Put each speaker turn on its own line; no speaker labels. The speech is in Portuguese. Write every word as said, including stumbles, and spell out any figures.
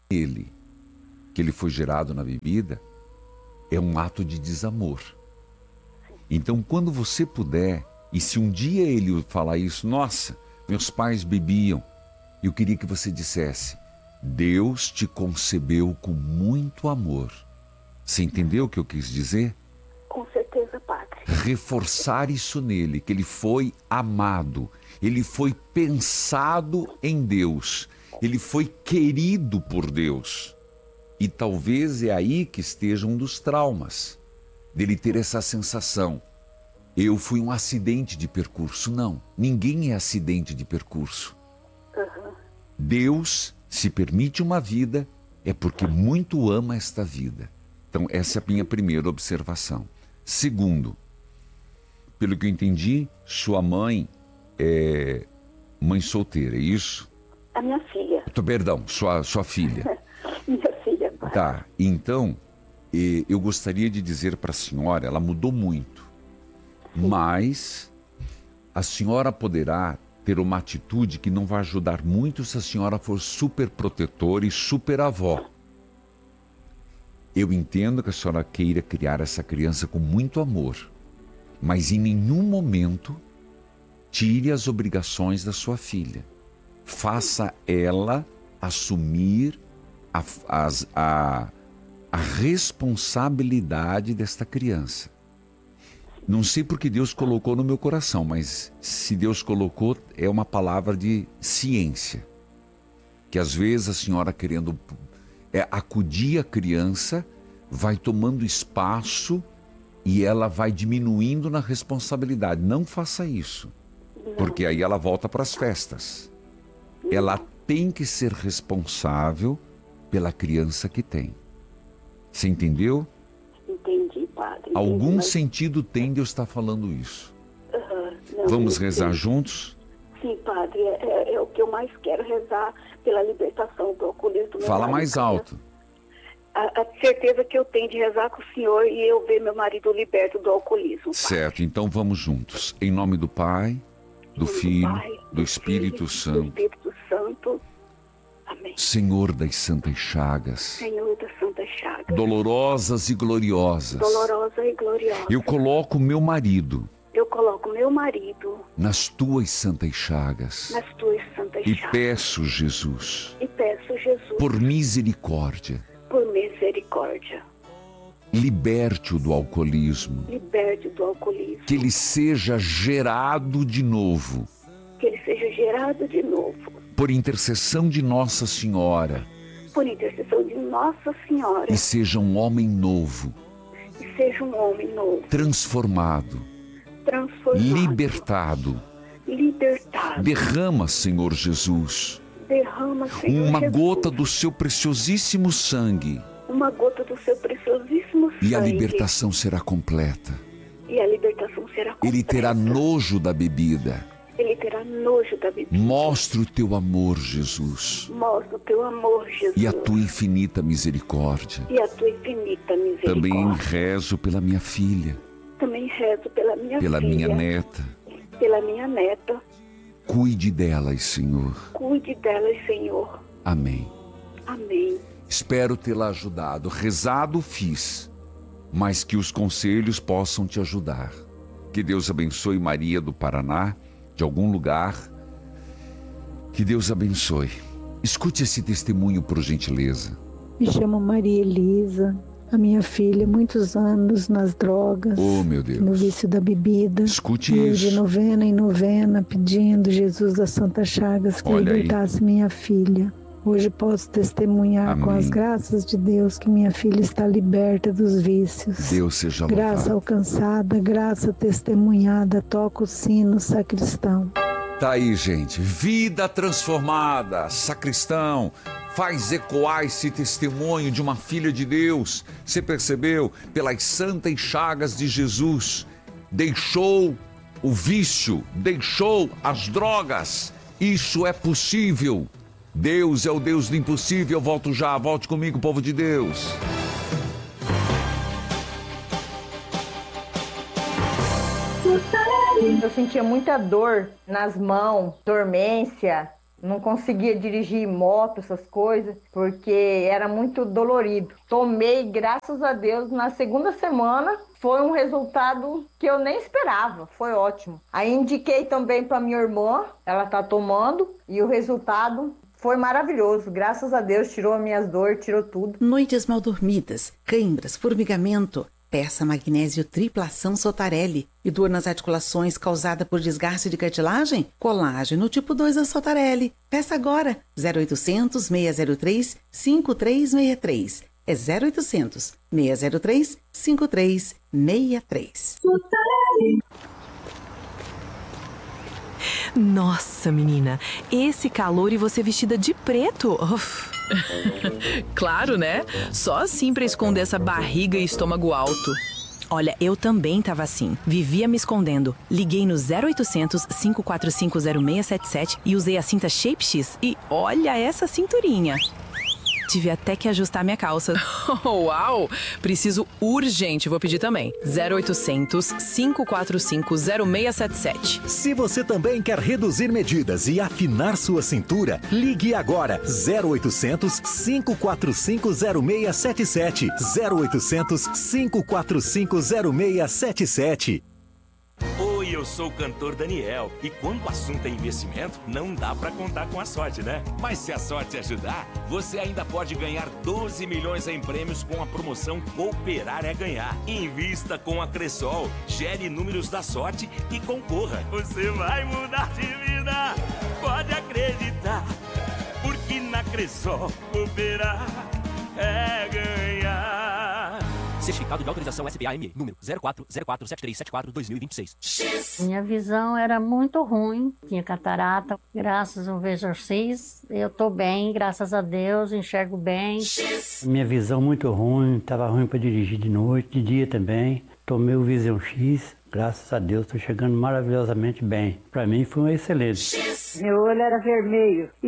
ele, que ele foi gerado na bebida, é um ato de desamor. Então, quando você puder, e se um dia ele falar isso, nossa, meus pais bebiam, eu queria que você dissesse, Deus te concebeu com muito amor. Você entendeu o que eu quis dizer?
Com certeza, padre.
Reforçar isso nele, que ele foi amado, ele foi pensado em Deus, ele foi querido por Deus. E talvez é aí que esteja um dos traumas, dele ter essa sensação. Eu fui um acidente de percurso. Não, ninguém é acidente de percurso.
Uhum.
Deus, se permite uma vida, é porque muito ama esta vida. Então, essa é a minha primeira observação. Segundo, pelo que eu entendi, sua mãe é mãe solteira, é isso?
A minha filha.
Perdão, sua, sua filha.
Minha filha, pai.
Tá, então, eh, eu gostaria de dizer para a senhora, ela mudou muito, sim, mas a senhora poderá ter uma atitude que não vai ajudar muito se a senhora for super protetora e super avó. Eu entendo que a senhora queira criar essa criança com muito amor, mas em nenhum momento tire as obrigações da sua filha. Faça ela assumir a, as, a, a responsabilidade desta criança. Não sei porque Deus colocou no meu coração, mas se Deus colocou, é uma palavra de ciência. Que às vezes a senhora querendo é, acudir a criança, vai tomando espaço e ela vai diminuindo na responsabilidade. Não faça isso, porque aí ela volta para as festas. Ela tem que ser responsável pela criança que tem. Você entendeu?
Entendi, padre. Entendi,
Algum
mas...
sentido tem Deus estar falando isso.
Uhum. Não,
Vamos
eu
rezar
sei.
juntos?
Sim, padre. É, é, é o que eu mais quero rezar pela libertação do alcoolismo do meu
Fala
marido.
mais alto.
A, a certeza que eu tenho de rezar com o senhor e eu ver meu marido liberto do alcoolismo. Padre.
Certo, então vamos juntos. Em nome do Pai, do Filho,
do, Pai,
do Espírito
Filho,
Santo.
Do Espírito Santo. Amém.
Senhor das Santas Chagas.
Senhor das Santas Chagas.
Dolorosas e gloriosas.
Dolorosa e gloriosa.
Eu coloco meu marido.
Eu coloco meu marido.
Nas tuas santas chagas.
Nas tuas santas
e
chagas.
E peço, Jesus.
E peço, Jesus.
Por misericórdia.
Por misericórdia.
Liberte-o do alcoolismo.
Liberte-o do alcoolismo.
Que ele seja gerado de novo.
Que ele seja gerado de novo.
Por intercessão de Nossa Senhora.
Por intercessão de Nossa Senhora.
E seja um homem novo.
E seja um homem novo.
Transformado.
Transformado.
Libertado.
Libertado.
Derrama, Senhor Jesus.
Derrama, Senhor
uma
Jesus.
gota do seu preciosíssimo sangue.
Uma gota do seu preciosíssimo sangue.
E a libertação será completa.
E a libertação será completa.
Ele terá nojo da bebida.
Ele terá nojo da bebida.
Mostra o teu amor, Jesus.
Mostra o teu amor, Jesus.
E a tua infinita misericórdia.
E a tua infinita misericórdia.
Também rezo pela minha filha.
Também rezo pela minha
pela
filha.
Pela minha neta.
Pela minha neta.
Cuide delas, Senhor.
Cuide delas, Senhor.
Amém.
Amém.
Espero tê-la ajudado. Rezado fiz, mas que os conselhos possam te ajudar. Que Deus abençoe Maria do Paraná, de algum lugar. Que Deus abençoe. Escute esse testemunho, por gentileza.
Me chamo Maria Elisa. A minha filha, muitos anos nas drogas,
oh, meu Deus.
No vício da bebida.
Escute
e
isso.
De novena em novena, pedindo Jesus das Santas Chagas que
Olha
libertasse
aí.
minha filha. Hoje posso testemunhar
Amém.
Com as graças de Deus que minha filha está liberta dos vícios.
Deus seja louvado.
Graça alcançada, graça testemunhada, toca o sino sacristão.
Tá aí, gente. Vida transformada, sacristão. Faz ecoar esse testemunho de uma filha de Deus. Você percebeu? Pelas santas chagas de Jesus. Deixou o vício, deixou as drogas. Isso é possível. Deus é o Deus do impossível. Eu volto já. Volte comigo, povo de Deus.
Eu sentia muita dor nas mãos, dormência. não conseguia dirigir moto, essas coisas, porque era muito dolorido. Tomei, graças a Deus, na segunda semana, foi um resultado que eu nem esperava, foi ótimo. Aí indiquei também para minha irmã, ela tá tomando, e o resultado foi maravilhoso. Graças a Deus, tirou as minhas dores, tirou tudo.
Noites mal dormidas, câimbras, formigamento. Peça magnésio triplação Sotarelli. E dor nas articulações causada por desgaste de cartilagem? Colágeno tipo dois da Sotarelli. Peça agora zero oitocentos, seis zero três, cinco três seis três. É zero oitocentos, seis zero três, cinco três seis três.
Nossa, menina, esse calor e você vestida de preto. Uf.
Claro, né? Só assim pra esconder essa barriga e estômago alto.
Olha, eu também tava assim, vivia me escondendo. Liguei no zero oitocentos, cinco quatro cinco, zero seis sete sete e usei a cinta Shape X. E olha essa cinturinha. Tive até que ajustar minha calça.
Uau! Preciso urgente, vou pedir também. zero oitocentos, cinco quatro cinco, zero seis sete sete.
Se você também quer reduzir medidas e afinar sua cintura, ligue agora zero oitocentos, cinco quatro cinco, zero seis sete sete. zero oitocentos, cinco quatro cinco, zero seis sete sete.
Oi, eu sou o cantor Daniel. E quando o assunto é investimento, não dá pra contar com a sorte, né? Mas se a sorte ajudar, você ainda pode ganhar doze milhões em prêmios com a promoção Cooperar é Ganhar. Invista com a Cressol, gere números da sorte e concorra. Você vai mudar de vida, pode acreditar. Porque na Cressol, cooperar é ganhar.
Certificado de autorização S P A M E, número zero quatro zero quatro sete três sete quatro, dois mil e vinte e seis.
Minha visão era muito ruim, tinha catarata. Graças ao Exorcis, eu tô bem, graças a Deus, enxergo bem.
Minha visão muito ruim, estava ruim para dirigir de noite, de dia também. Tomei o Vision X, graças a Deus, estou chegando maravilhosamente bem. Para mim foi um excelente.
Meu olho era vermelho e